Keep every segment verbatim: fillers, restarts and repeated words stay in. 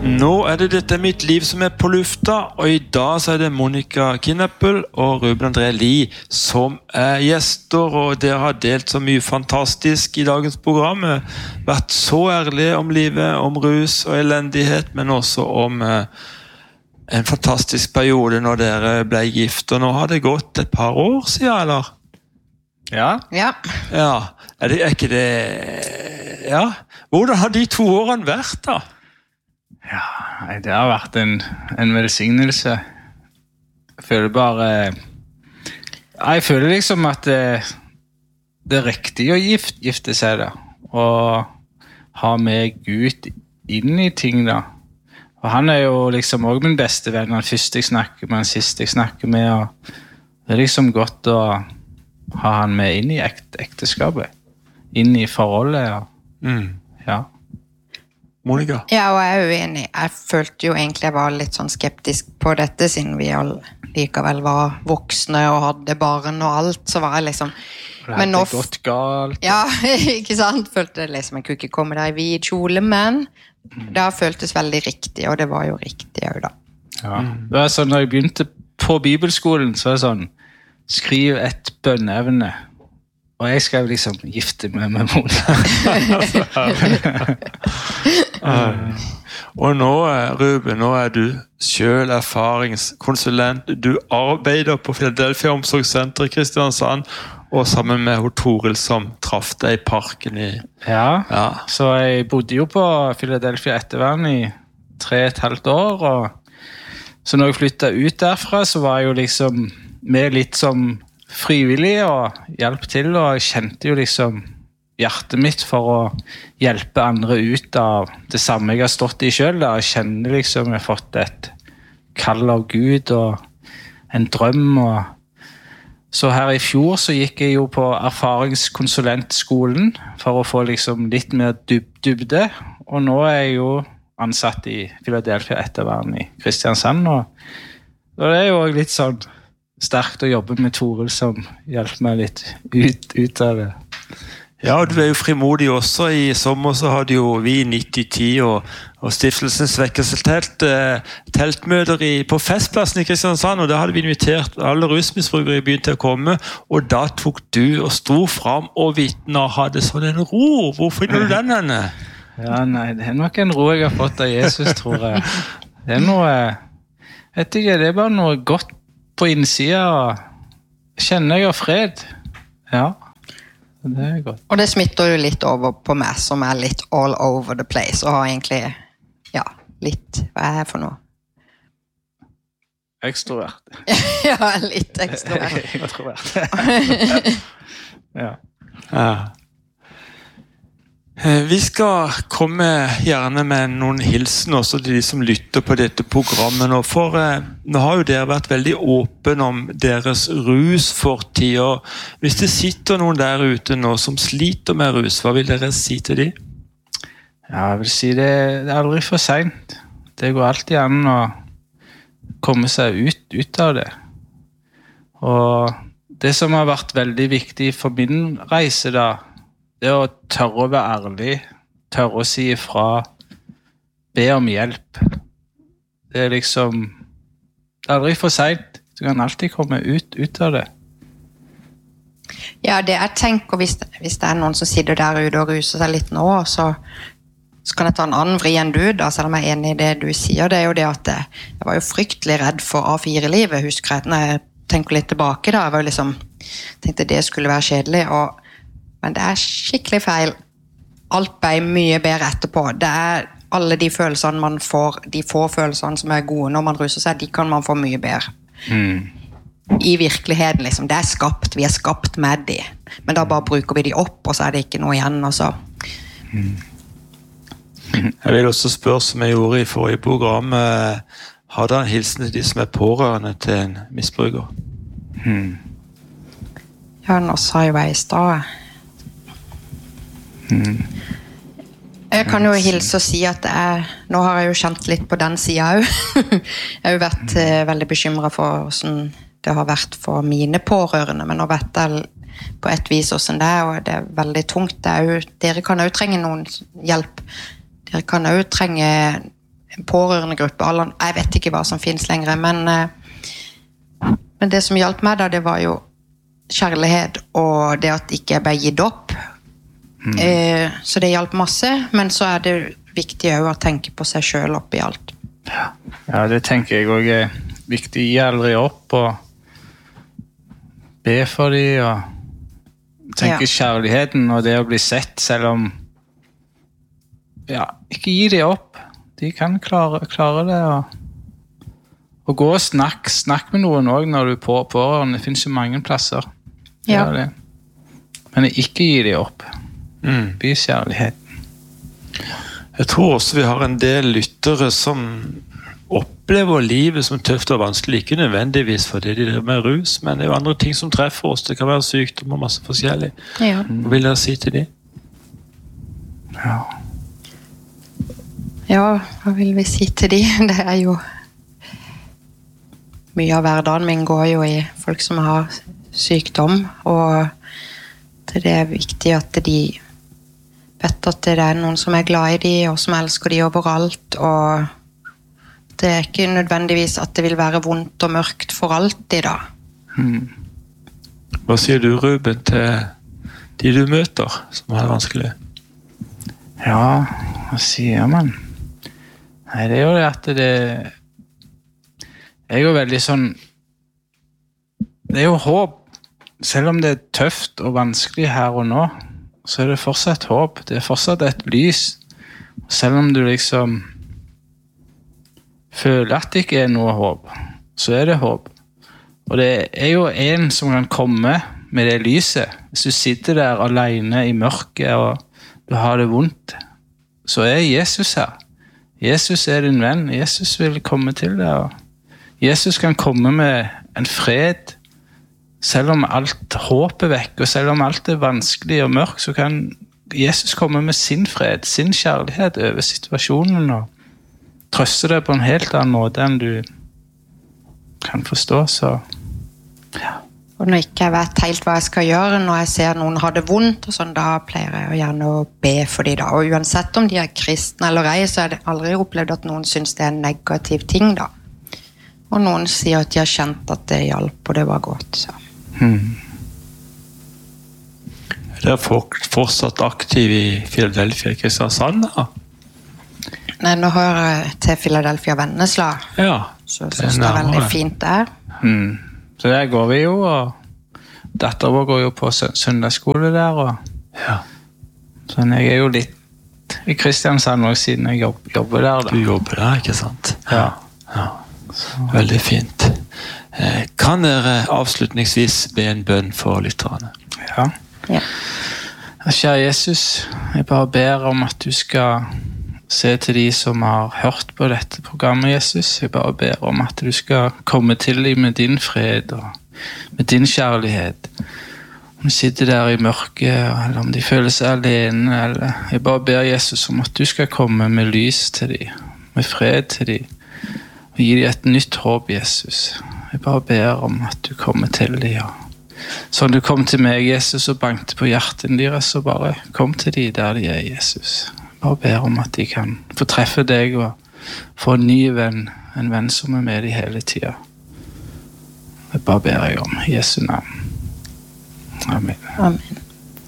Nå er det Dette mitt liv som er på lufta, og i dag så er det Monica Kinnepel og Ruben André Lie som er gjester, og dere har delt så mye fantastisk i dagens program. Vært så ærlige om livet, om rus og elendighet, men også om eh, en fantastisk periode når dere ble gift, og nå har det gått et par år siden, eller? Ja. Ja. Ja, er, det, er ikke det... Ja, hvordan har de to årene vært da? Ja, nei, det har vært en, en velsignelse. Jeg føler bare... Ja, jeg føler liksom at det, det er riktig å gift, gifte seg da. Og ha med Gud inn i ting da. Og han er jo liksom også min beste venn. Han første jeg snakker med, han siste jeg snakker med. Og det er liksom godt å ha han med inn i ekt, ekteskapet. Inn i forholdet. Og, Mm. ja. Monica? Ja, og jeg er uenig. Jeg følte jo egentlig jeg var litt sånn skeptisk på dette, siden vi all likevel var voksne og hadde barn og alt, så var jeg liksom... Det hadde gått galt. Ja, ikke sant? Følte liksom, jeg kunne ikke komme der i vid kjole, men det har føltes veldig riktig, og det var jo riktig også da. Ja. Det var sånn, når jeg begynte på bibelskolen, så var det sånn, skriv et bønneevne, og jeg skal liksom gifte meg med Mona. Og nå, Ruben, nå er du selv erfaringskonsulent. Du arbeider på Philadelphia Omsorgssenter i Kristiansand, og sammen med Toril som traff deg i parken i... Ja, Ja. så jeg bodde jo på Philadelphia ettervern i tre og et halvt år, og så når jeg flyttet ut derfra, så var jeg jo liksom med litt som frivillig og hjelp til, og jeg kjente jo liksom hjertet mitt for å hjelpe andre ut av det samme jeg har stått i selv. Da. Jeg kjenner liksom jeg har fått et kall av Gud og en drøm. Og så her i fjor så gikk jeg jo på erfaringskonsulentskolen for å få liksom litt mer dyb dybde, og nå er jeg jo ansatt i Philadelphia ettervern i Kristiansand, og, og det er jo litt sånn sterkt å jobbe med Toril som hjelper meg litt ut, ut av det. Ja, og du er jo frimodig også. I sommer så hadde jo vi nitti ti og, og Stiftelsens Vekkelsestelt eh, teltmøter i, på Festplassen i Kristiansand, og da hadde vi invitert alle rusmisbrukere i byen til å komme, og da tok du og sto fram og vitnet og hadde sånn en ro. Hvor finner du den henne? Ja, nei, det er nok en ro jeg har fått av Jesus, tror jeg. Det er noe, vet ikke, det er bare noe godt på innsida, og kjenner jeg har fred. Ja, det er godt. Og det smitter jo litt over på meg, som er litt all over the place, og har egentlig, ja, litt, hva er det for noe? Ekstrovert. Ja, litt ekstrovert. Ekstrovert. Ja. Ja. Vi skal komme gjerne med noen hilsen også til de som lytter på dette programmet nå, for eh, nå har jo dere vært veldig åpen om deres rusfortid, og hvis det sitter noen der ute nå som sliter med rus, hva vil dere si til de? Ja, jeg vil si det, det er aldri for sent. Det går alltid an å komme seg ut, ut av det. Og det som har vært veldig viktig for min reise da, det er å tørre å være ærlig, tørre å si ifra, be om hjelp. Det er liksom, det er aldri for sent. Du kan alltid komme ut, ut av det. Ja, det jeg tenker, hvis, hvis det er noen som sitter der ute og ruser seg litt nå, så, så kan jeg ta en annen vri enn du, da, selv om jeg er enig i det du sier. Det er jo det at jeg, jeg var jo fryktelig redd for A fire-livet, husker jeg, når jeg tenker litt tilbake da. Jeg var jo liksom, tenkte det skulle være kjedelig, og men det er skikkelig feil. Alt ble mye bedre etterpå. Det er alle de følelsene man får, de få følelsene som er gode når man ruser seg, de kan man få mye bedre. Mm. I virkeligheten, liksom. Det er skapt, vi er skapt med de. Men da bare bruker vi de opp, og så er det ikke noe igjen, og så... Mm. Jeg vil også spørre, som jeg gjorde i forrige program, har dere en hilsen til de som er pårørende til en misbruker? Mm. Ja, nå sa jo jeg i sted. Mm. Jeg kan jo hilse og si at jeg, nå har jeg jo kjent litt på den siden også. Jeg har jo vært eh, veldig bekymret for hvordan det har vært for mine pårørende, men nå vet jeg på et vis hvordan det er, og det er veldig tungt. Det er jo, dere kan jo trenge noen hjelp. Dere kan jo trenge pårørende gruppe. Alle, jeg vet ikke hva som finnes lenger, men, men det som hjalp meg da, det var jo kjærlighet og det at ikke jeg ble gitt opp. Mm. Eh, så det hjalp masse, men så er det viktig også å tenke på seg selv oppi alt. Ja, ja det tenker jeg også er viktig. Gi aldri opp og be for dem og tenke ja. Kjærligheten og det å bli sett selv om ja, ikke gi dem opp. De kan klare, klare det og, og gå og snakk, snakk med noen også når du er på pårørende. Det finnes jo mange plasser. Ja. Det. Men ikke gi dem opp. Mm. Vis kjærligheten. Jeg tror også vi har en del lyttere som opplever livet som tøft og vanskelig, ikke nødvendigvis fordi de driver med rus, men det er jo andre ting som treffer oss. Det kan være sykdom og masse forskjellig. Ja. Hva vil dere si til de? Ja. Ja, hva vil vi si til de? Det er jo mye av hverdagen min går jo i folk som har sykdom, og det er viktig at de vet at det er noen som er glad i de, og som elsker de overalt, og det er ikke nødvendigvis at det vil være vondt og mørkt for alltid da. Hmm. Hva sier du, Ruben, til de du møter som har det vanskelig? Ja, hva sier man? Nei, det er jo det at det er jo veldig sånn det er jo håp. Selv om det er tøft og vanskelig her og nå, så er det fortsatt håp. Det er fortsatt et lys. Selv om du liksom føler at det ikke er noe håp, så er det håp. Og det er jo en som kan komme med det lyset. Hvis du sitter der alene i mørket og du har det vondt, så er Jesus her. Jesus er din venn. Jesus vil komme til deg. Jesus kan komme med en fred. Selv om alt håp er vekk, og selv om alt er vanskelig og mørk, så kan Jesus komme med sin fred, sin kjærlighet over situasjonen og trøste deg på en helt annen måte enn du kan forstå, så ja. Og når ikke jeg vet helt hva jeg skal gjøre, når jeg ser noen ha det vondt og sånn, da pleier jeg gjerne å be for de da, og uansett om de er kristne eller ei, så er det aldri opplevd at noen synes det er en negativ ting da. Og noen sier at de har kjent at det hjalp, og det var godt, så. Hmm. Er dere fortsatt aktiv i Philadelphia, Kristiansand da? Nei, nå hører jeg til Philadelphia Vennesla. Ja, så jeg synes det er veldig fint der. Mm. Så der går vi jo, og datter vår går jo på søndagsskole der, og ja. Så jeg er jo litt i Kristiansand også, siden jeg jobb, jobber der. Da. Du jobber der, ikke sant? Ja. Ja. Veldig fint. Kan dere avslutningsvis be en bønn for lytterne? Ja. Ja. Kjære Jesus, jeg bare ber om at du skal se til de som har hørt på dette programmet, Jesus. Jeg bare ber om at du skal komme til dem med din fred og med din kjærlighet. Om de sitter der i mørket, eller om de føler seg alene, eller jeg bare ber Jesus om at du skal komme med lys til dem, med fred til dem, og gi dem et nytt håp, Jesus. Jeg bare ber om at du kommer til dem, ja. Sånn du kom til meg, Jesus, og bankte på hjerten deres, så bare kom til dem der de er, Jesus. Jeg ber om at de kan få treffe deg og få en ny venn, en venn som er med dem hele tiden. Jeg bare ber jeg om i Jesu navn. Amen. Amen.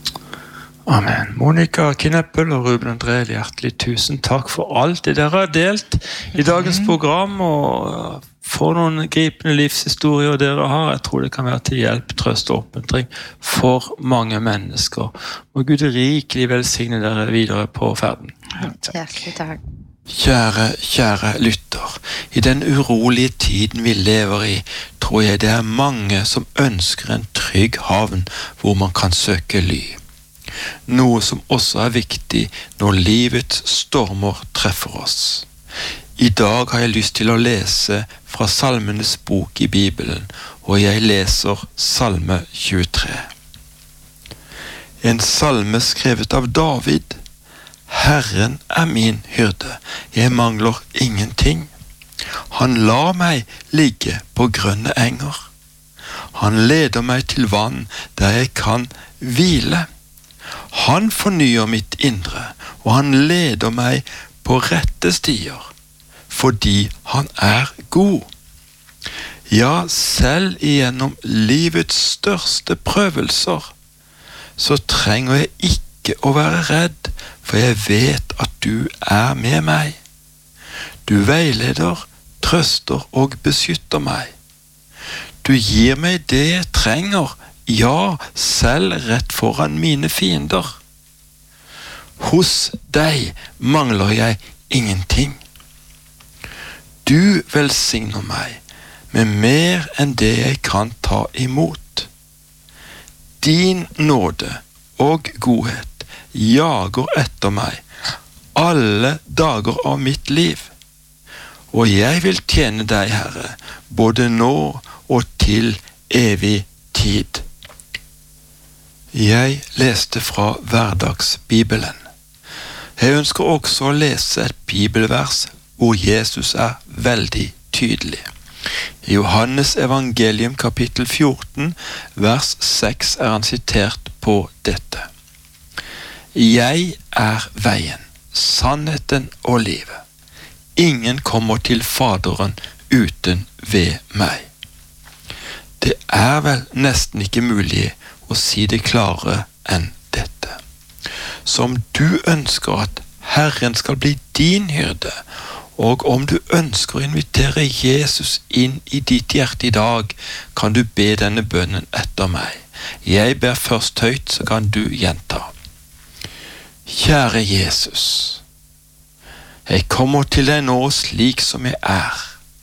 Amen. Monica Kineppel og Ruben André, hjertelig tusen takk for alt det dere har delt i dagens program, og for noen gripende livshistorier dere har. Jeg tror det kan være til hjelp, trøst og oppmuntring for mange mennesker. Og Gud rikelig velsigne dere videre på ferden. Hjertelig takk. Kjære, kjære lytter, i den urolige tiden vi lever i, tror jeg det er mange som ønsker en trygg havn hvor man kan søke ly. Noe som også er viktig når livets stormer treffer oss. I dag har jeg lyst til å lese fra Salmenes bok i Bibelen, og jeg leser Salme tjuetre. En salme skrevet av David. Herren er min hyrde, jeg mangler ingenting. Han lar meg ligge på grønne enger. Han leder meg til vann der jeg kan hvile. Han fornyer mitt indre, og han leder meg på rette stier, fordi han er god. Ja, selv gjennom livets største prøvelser, så trenger jeg ikke å være redd, for jeg vet at du er med meg. Du veileder, trøster og beskytter meg. Du gir meg det jeg trenger, ja, selv rett foran mine fiender. Hos deg mangler jeg ingenting. Du velsigner meg med mer enn det jeg kan ta imot. Din nåde og godhet jager etter meg alle dager av mitt liv, og jeg vil tjene deg, Herre, både nå og til evig tid. Jeg leste fra Hverdagsbibelen. Jeg ønsker også å lese et bibelvers hvor Jesus er veldig tydelig. I Johannes evangelium kapittel fjorten, vers seks er han sitert på dette. Jeg er veien, sannheten og livet. Ingen kommer til Faderen uten ved meg. Det er vel nesten ikke mulig å si det klarere enn dette. Som du ønsker at Herren skal bli din hyrde, og om du ønsker å invitere Jesus inn i ditt hjerte i dag, kan du be denne bønnen etter meg. Jeg ber først høyt, så kan du gjenta. Kjære Jesus, jeg kommer til deg nå slik som jeg er.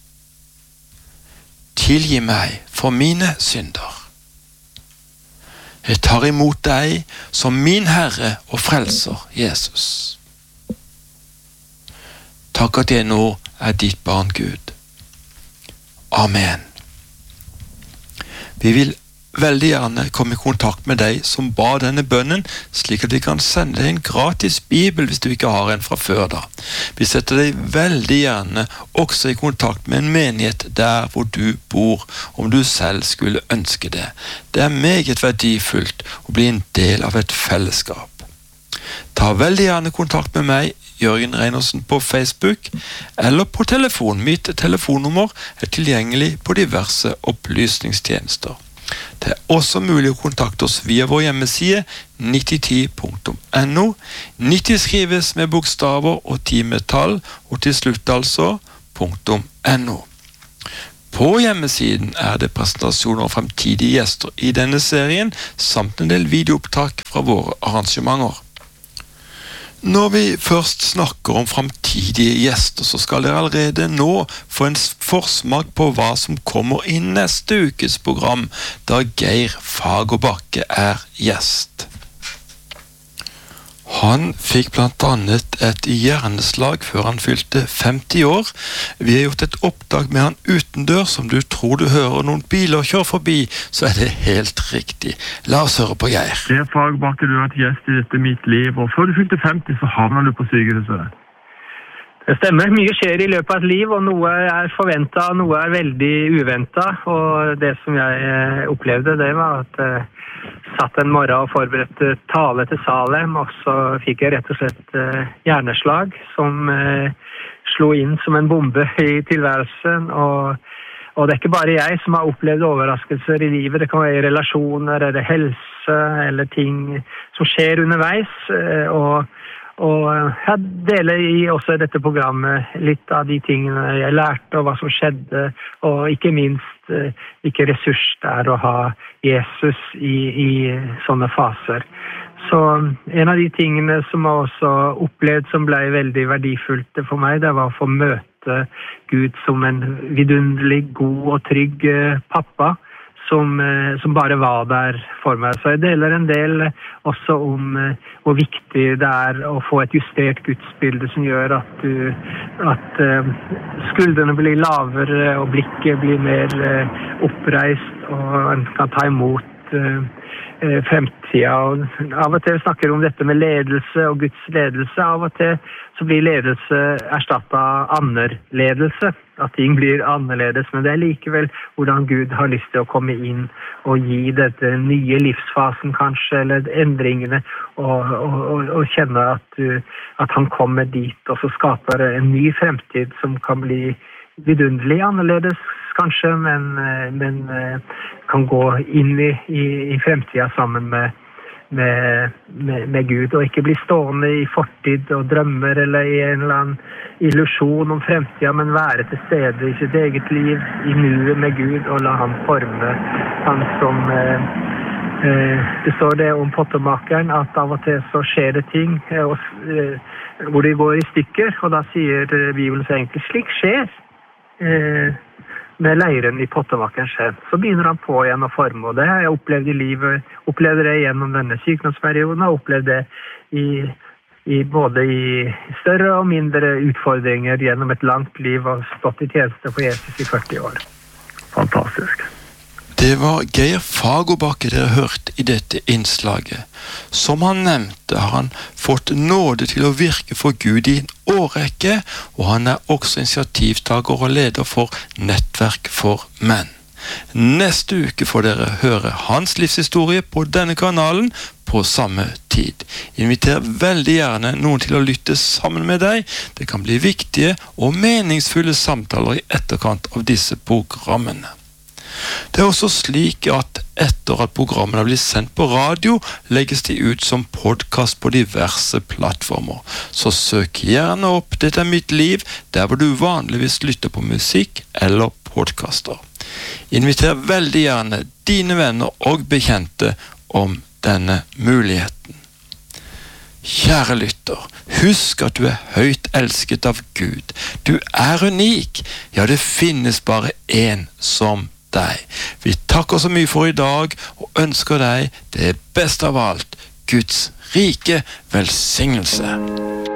Tilgi meg for mine synder. Jeg tar imot deg som min Herre og Frelser, Jesus. Takk at jeg nå er ditt barn, Gud. Amen. Vi vil veldig gjerne komme i kontakt med deg som ba denne bønnen, slik at vi kan sende deg en gratis bibel hvis du ikke har en fra før da. Vi setter deg veldig gjerne også i kontakt med en menighet der hvor du bor, om du selv skulle ønske det. Det er meget verdifullt å bli en del av et fellesskap. Ta veldig gjerne kontakt med meg, Jørgen Reinersen, på Facebook, eller på telefon. Mitt telefonnummer er tilgjengelig på diverse opplysningstjenester. Det er også mulig å kontakte oss via vår hjemmeside nitti ti punktum no. nitti skrives med bokstaver og ti med tall, og til slutt altså .no. På hjemmesiden er det presentasjoner av fremtidige gjester i denne serien, samt en del videoopptak fra våre arrangementer. Når vi først snakker om fremtidige gjester, så skal dere allerede nå få en forsmak på hva som kommer i neste ukes program, da Geir Fagerbakke er gjest. Han fikk blant annet et hjerneslag før han fylte femti år. Vi har gjort et opptak med han utendørs. Om du tror du hører noen biler kjøre forbi, så er det helt riktig. La oss høre på Geir. Geir Fagerbakke, du har vært gjest i dette mitt liv, og før du fylte femti så havner du på sykehuset. Det stemmer. Mye skjer i løpet av et liv, og noe er forventet, noe er veldig uventet. Og det som jeg opplevde, det var at jeg satt en morgen og forberedte tale til Salem, og så fikk jeg rett og slett hjerneslag som slo inn som en bombe i tilværelsen. Og, og det er ikke bare jeg som har opplevd overraskelser i livet. Det kan være relasjoner, eller helse, eller ting som skjer underveis. Og Og jeg deler i også dette programmet litt av de tingene jeg lærte, og hva som skjedde, og ikke minst hvilke ressurs det er å ha Jesus i, i sånne faser. Så en av de tingene som jeg også opplevd som ble veldig verdifullt for meg, det var å få møte Gud som en vidunderlig, god og trygg pappa, Som, som bare var der for meg. Så jeg deler en del også om hvor viktig det er å få et justert gudsbilde som gjør at, du, at skuldrene blir lavere og blikket blir mer oppreist, og en kan ta imot uh, fremtida. Og av og til snakker vi om dette med ledelse og Guds ledelse. Av og til så blir ledelse erstattet av annerledelse. At ting blir annerledes, men det er likevel hvordan Gud har lyst til å komme inn og gi dette nye livsfasen kanskje, eller endringene, og, og, og, og kjenne at, uh, at han kommer dit, og så skaper en ny fremtid som kan bli vidunderlig annerledes kanskje, men, men kan gå inn i, i, i fremtida sammen med, med, med, med Gud, og ikke bli stående i fortid og drømmer eller i en eller annen illusjon om fremtida, men være til stede i sitt eget liv, i nuet med Gud, og la han forme han som eh, eh, det står det om pottemakeren, at av og til så skjer det ting eh, og, eh, hvor de går i stykker, og da sier Bibelen så egentlig, slik skjer eh, med leiren i pottemakerens hend. Så begynner han på igjen å forme, og det har jeg opplevd i livet, opplevd det gjennom denne sykdomsperioden, og opplevd det i, i både i større og mindre utfordringer gjennom et langt liv, og stått i tjeneste for Jesus i førti år. Fantastisk. Det var Geir Fagerbakke dere hørte i dette innslaget. Som han nevnte har han fått nåde til å virke for Gud i en årrekke, og han er også initiativtaker og leder for Nettverk for menn. Neste uke får dere høre hans livshistorie på denne kanalen på samme tid. Inviter veldig gjerne noen til å lytte sammen med deg. Det kan bli viktige og meningsfulle samtaler i etterkant av disse programmene. Det er også slik at etter at programmene blir sendt på radio, legges de ut som podcast på diverse plattformer. Så søk gjerne opp Dette er mitt liv, der hvor du vanligvis lytter på musikk eller podcaster. Inviter veldig gjerne dine venner og bekjente om denne muligheten. Kjære lytter, husk at du er høyt elsket av Gud. Du er unik. Ja, det finnes bare en som deg. Vi takker så mye for i dag og ønsker deg det beste av alt, Guds rike velsignelse.